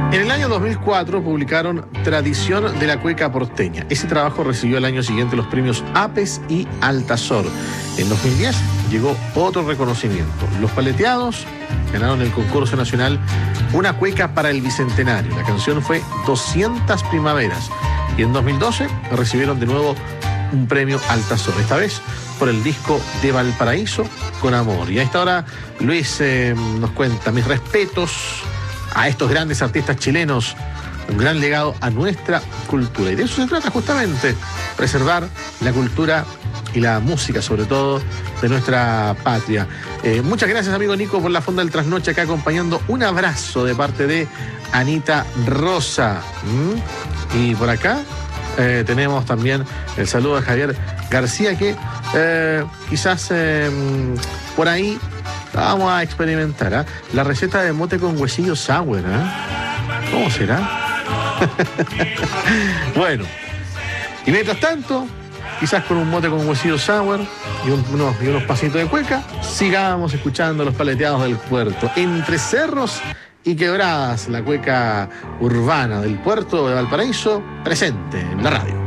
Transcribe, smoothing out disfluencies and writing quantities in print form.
En el año 2004 publicaron Tradición de la Cueca Porteña. Ese trabajo recibió al año siguiente los premios APES y Altazor. En 2010 llegó otro reconocimiento. Los Paleteados ganaron el concurso nacional Una Cueca para el Bicentenario. La canción fue 200 Primaveras. Y en 2012 recibieron de nuevo un premio Altazor, esta vez por el disco de Valparaíso con Amor. Y a esta hora Luis nos cuenta: mis respetos a estos grandes artistas chilenos, un gran legado a nuestra cultura. Y de eso se trata justamente, preservar la cultura y la música, sobre todo, de nuestra patria. Muchas gracias, amigo Nico, por la Fonda del Trasnoche acá acompañando. Un abrazo de parte de Anita Rosa. Y por acá tenemos también el saludo de Javier García, que quizás por ahí vamos a experimentar la receta de mote con huesillo sour. ¿Cómo será? Bueno, y mientras tanto, quizás con un mote con huesillo sour y unos pasitos de cueca, sigamos escuchando Los Paleteados del Puerto. Entre cerros y quebradas, la cueca urbana del puerto de Valparaíso, presente en la radio.